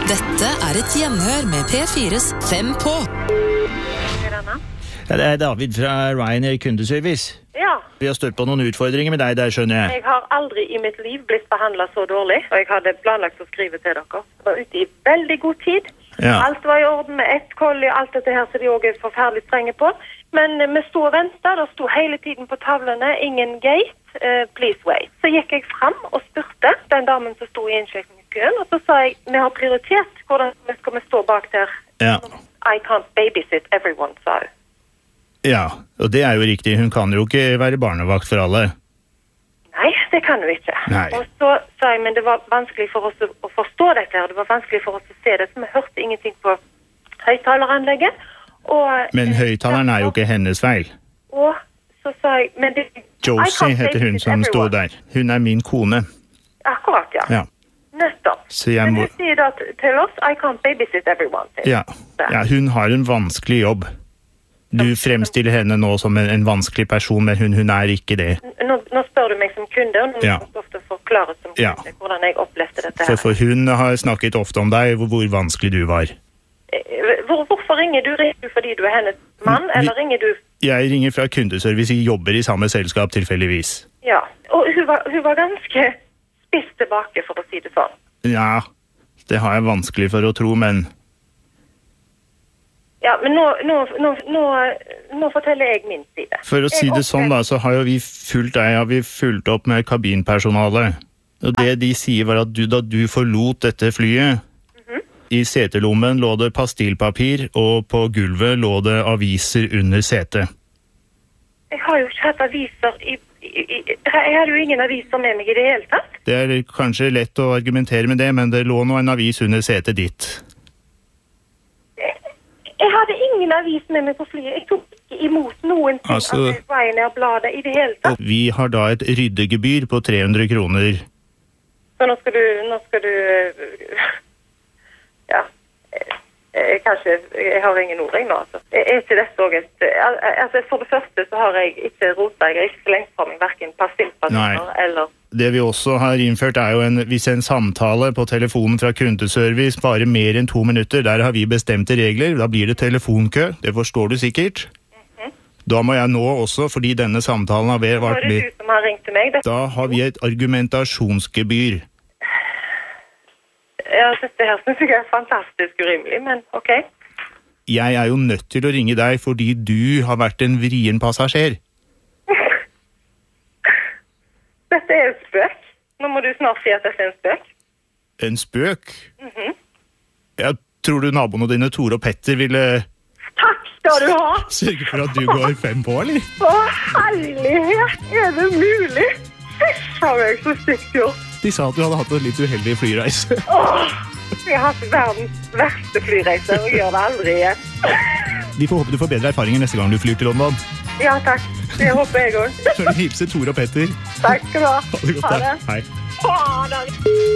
Dette et gjenhør med P4's 5 på. Ja, det David fra Ryanair kundeservice. Ja. Vi har støtt på noen utfordringer med deg der, skjønner jeg. Jeg har aldri i mitt liv blitt behandlet så dårlig, og jeg hadde planlagt å skrive til dere. Jeg var ute i veldig god tid. Ja. Alt var i orden med ett kolli, alt dette her som de også forferdelig strenge på. Men vi stod og ventet, det stod hele tiden på tavlene, ingen gate, please wait. Så gikk jeg frem og spurte den damen som stod i innsjekkingskøen, og så sa jeg, vi har prioritet, hvordan skal vi stå bak der? Ja. I can't babysit everyone, sa hun. Ja, og det jo riktig. Hun kan jo ikke være barnevakt for alle. Nei, det kan hun ikke. Nei. Og så sa jeg, men det var vanskelig for oss å forstå dette her. Det var vanskelig for oss å se det, så vi hørte ingenting på høyttaleranlegget. Men høyttaleren jo ikke hennes feil. Og så sa jeg, men det... Josie heter hun som stod der. Hun min kone. Akkurat, ja. Ja. Nettopp. Så jeg må... Men du sier da til oss, I can't babysit everyone. Ja. Ja, hun har en vanskelig jobb. Du fremstiller henne nå som en vanskelig person, men hun ikke det. Nå spør du meg som kunde, og nå må Ja. jeg ofte forklare som kunde Ja. hvordan jeg opplevde dette her. For hun har snakket ofte om deg, hvor vanskelig du var. Hvorfor ringer du? Ringer du fordi du hennes mann, eller ringer du... Jeg ringer fra kundeservice, jeg jobber i samme selskap tilfeldigvis. Ja, og hun var ganske spiss tilbake, for å si det sånn. Ja, det har jeg vanskelig for å tro, men... Ja, men nå forteller jeg min side. For å si det sånn da, så har jo vi fulgt opp med kabinpersonale. Og det de sier var at da du forlot dette flyet, i setelommen lå det pastillpapir, og på gulvet lå det aviser under setet. Jeg har jo ikke hatt aviser jeg hadde jo ingen aviser med meg i det hele tatt. Det kanskje lett å argumentere med det, men det lå nå en avis under setet ditt. Jeg hadde ingen avis med meg på flyet. Jeg tok ikke imot noen ting av Ryanair-bladet i det hele tatt. Vi har da et ryddegebyr på 300 kroner. Så nå skal du ja, jeg har ingen ord nå, altså. Ikke dette også altså, for det første så har jeg ikke rotet, jeg har ikke slengt fra meg hverken pastillpasser eller... Det vi også har innført jo hvis en samtale på telefonen fra kundeservice varer mer enn 2 minutter, der har vi bestemte regler, da blir det telefonkø, det forstår du sikkert. Da må jeg nå også, fordi denne samtalen har vært med... Det du som har ringt til meg. Da har vi et argumentasjonsgebyr. Ja, dette her synes jeg fantastisk urimelig, men ok. Jeg jo nødt til å ringe deg fordi du har vært en vrien passasjer. Dette en spøk. Nå må du snart si at dette en spøk. En spøk? Jeg tror du naboene dine, Tore og Petter, ville... Takk skal du ha! Sørge for at du går 5 på, eller? Å, herlighet! Det mulig? Fysj, har jeg så stygt gjort. De sa at du hadde hatt en litt uheldig flyreise. Jeg har hatt verdens verste flyreise, og gjør det aldri igjen. Vi får håpe du får bedre erfaringer neste gang du flyr til London. Ja, takk. Det håper jeg også. Så hilse Tore og Petter. Takk skal du ha. Ha det godt da. Hei. Ha det.